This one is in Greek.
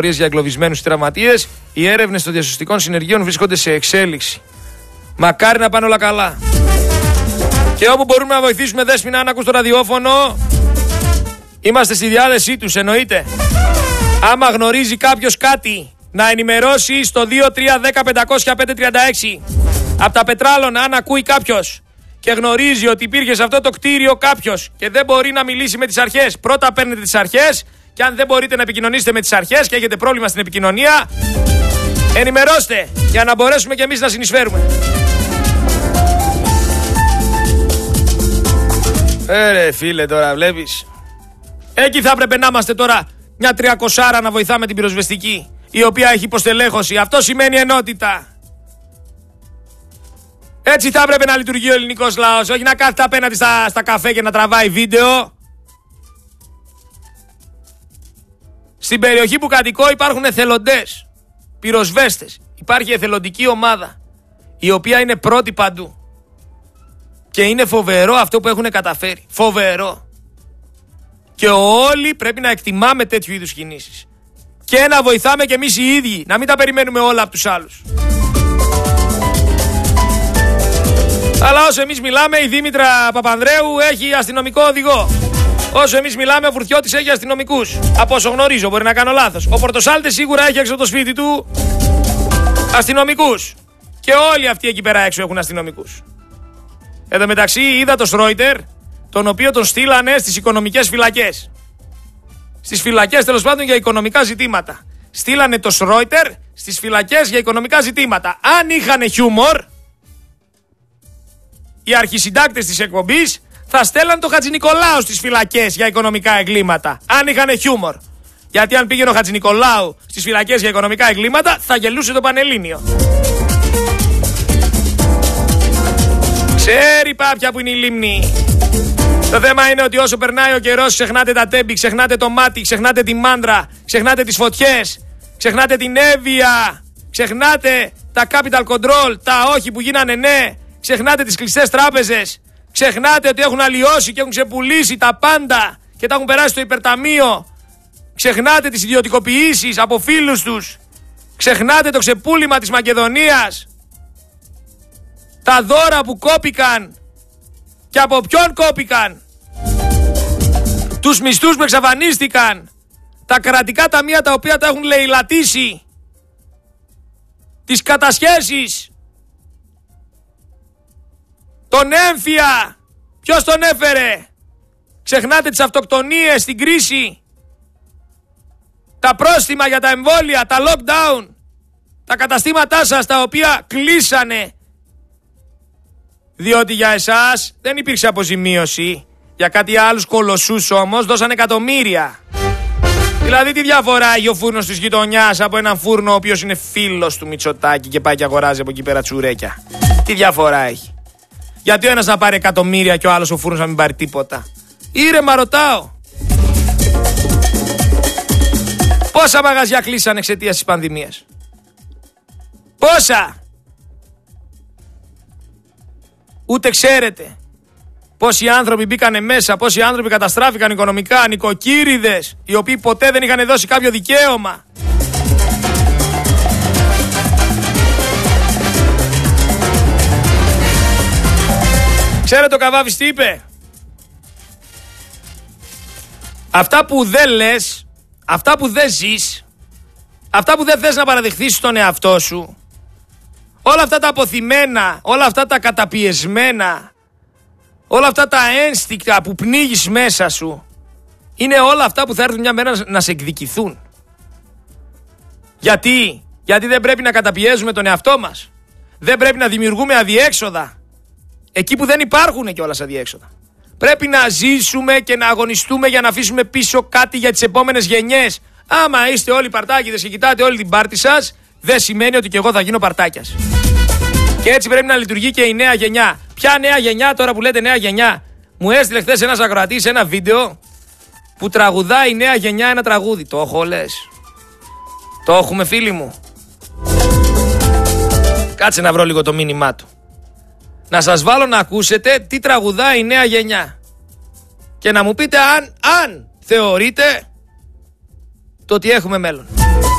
για εγκλωβισμένους τραυματίες. Οι έρευνες των διασωστικών συνεργείων βρίσκονται σε εξέλιξη. Μακάρι να πάνε όλα καλά. Και όπου μπορούμε να βοηθήσουμε, Δέσποινα, αν ακούς το ραδιόφωνο, είμαστε στη διάθεσή τους, εννοείται. Άμα γνωρίζει κάποιος κάτι, να ενημερώσει στο 2310-500-536. Από τα Πετράλωνα, αν ακούει κάποιος και γνωρίζει ότι υπήρχε σε αυτό το κτίριο κάποιος και δεν μπορεί να μιλήσει με τις αρχές, πρώτα παίρνετε τις αρχές, και αν δεν μπορείτε να επικοινωνήσετε με τις αρχές και έχετε πρόβλημα στην επικοινωνία, ενημερώστε για να μπορέσουμε κι εμείς να συνεισφέρουμε. Ρε φίλε, τώρα βλέπεις. Εκεί θα έπρεπε να είμαστε τώρα, μια 300 να βοηθάμε την πυροσβεστική, η οποία έχει υποστελέχωση. Αυτό σημαίνει ενότητα. Έτσι θα έπρεπε να λειτουργεί ο ελληνικός λαός, όχι να κάθεται απέναντι στα καφέ και να τραβάει βίντεο. Στην περιοχή που κατοικώ υπάρχουν εθελοντές, πυροσβέστες. Υπάρχει εθελοντική ομάδα, η οποία είναι πρώτη παντού. Και είναι φοβερό αυτό που έχουν καταφέρει. Φοβερό. Και όλοι πρέπει να εκτιμάμε τέτοιου είδους κινήσεις. Και να βοηθάμε κι εμείς οι ίδιοι. Να μην τα περιμένουμε όλα από τους άλλους. Αλλά όσο εμείς μιλάμε, η Δήμητρα Παπανδρέου έχει αστυνομικό οδηγό. Όσο εμείς μιλάμε, ο Βουρτιώτης έχει αστυνομικούς. Από όσο γνωρίζω, μπορεί να κάνω λάθος. Ο Πορτοσάλτες σίγουρα έχει έξω από το σπίτι του αστυνομικούς. Και όλοι αυτοί εκεί πέρα έξω έχουν αστυνομικούς. Εδώ μεταξύ είδα το Σρόιτερ, τον οποίο τον στείλανε στις οικονομικές φυλακές. Στις φυλακές, τέλος πάντων, για οικονομικά ζητήματα. Στείλανε το Σρόιτερ στις φυλακές για οικονομικά ζητήματα. Αν είχαν χιούμορ, οι αρχισυντάκτες της εκπομπής θα στέλναν το Χατζηνικολάου στις φυλακές για οικονομικά εγκλήματα. Αν είχαν χιούμορ. Γιατί αν πήγαινε ο Χατζηνικολάου στις φυλακές για οικονομικά εγκλήματα, θα γελούσε το Πανελλήνιο. Ξέρει πάπια που είναι η λίμνη. Το θέμα είναι ότι όσο περνάει ο καιρός, ξεχνάτε τα τέμπη, ξεχνάτε το μάτι, ξεχνάτε τη μάντρα, ξεχνάτε τις φωτιές, ξεχνάτε την έβεια, ξεχνάτε τα capital control, τα όχι που γίνανε ναι, ξεχνάτε τις κλειστές τράπεζες, ξεχνάτε ότι έχουν αλλοιώσει και έχουν ξεπουλήσει τα πάντα και τα έχουν περάσει στο υπερταμείο, ξεχνάτε τις ιδιωτικοποιήσεις από φίλους τους, ξεχνάτε το ξεπούλημα της Μακεδονίας, τα δώρα που κόπηκαν και από ποιον κόπηκαν, τους μισθούς που εξαφανίστηκαν, τα κρατικά ταμεία τα οποία τα έχουν λαιλατήσει, τις κατασχέσεις, τον έμφυα, ποιος τον έφερε, ξεχνάτε τις αυτοκτονίες στην κρίση, τα πρόστιμα για τα εμβόλια, τα lockdown, τα καταστήματά σας τα οποία κλείσανε. Διότι για εσάς δεν υπήρξε αποζημίωση. Για κάτι άλλους κολοσσούς όμως δώσανε εκατομμύρια. Δηλαδή τι διαφορά έχει ο φούρνος της γειτονιάς από έναν φούρνο ο οποίος είναι φίλος του Μητσοτάκη και πάει και αγοράζει από εκεί πέρα τσουρέκια? Τι διαφορά έχει? Γιατί ο ένας να πάρει εκατομμύρια και ο άλλος ο φούρνος να μην πάρει τίποτα? Ήρεμα ρωτάω. Πόσα μαγαζιά κλείσανε εξαιτίας της πανδημίας? Πόσα? Ούτε ξέρετε πόσοι άνθρωποι μπήκανε μέσα, πόσοι άνθρωποι καταστράφηκαν οικονομικά, νοικοκύριδες, οι οποίοι ποτέ δεν είχαν δώσει κάποιο δικαίωμα. Ξέρετε ο Καβάβης τι είπε? Αυτά που δεν λες, αυτά που δεν ζεις, αυτά που δεν θες να παραδεχθείς στον εαυτό σου, όλα αυτά τα αποθυμένα, όλα αυτά τα καταπιεσμένα, όλα αυτά τα ένστικτα που πνίγεις μέσα σου, είναι όλα αυτά που θα έρθουν μια μέρα να σε εκδικηθούν. Γιατί? Γιατί δεν πρέπει να καταπιέζουμε τον εαυτό μας. Δεν πρέπει να δημιουργούμε αδιέξοδα εκεί που δεν υπάρχουν κιόλας αδιέξοδα. Πρέπει να ζήσουμε και να αγωνιστούμε για να αφήσουμε πίσω κάτι για τις επόμενες γενιές. Άμα είστε όλοι παρτάκιδες και κοιτάτε όλη την πάρτη σας, δεν σημαίνει ότι κι εγώ θα γίνω παρτάκιας. Και έτσι πρέπει να λειτουργεί και η νέα γενιά. Ποια νέα γενιά, τώρα που λέτε νέα γενιά? Μου έστειλε χθες ένας ακροατής ένα βίντεο που τραγουδάει η νέα γενιά ένα τραγούδι. Το έχω λες? Το έχουμε φίλοι μου? Κάτσε να βρω λίγο το μήνυμά του. Να σας βάλω να ακούσετε τι τραγουδάει η νέα γενιά. Και να μου πείτε αν θεωρείτε το ότι έχουμε μέλλον.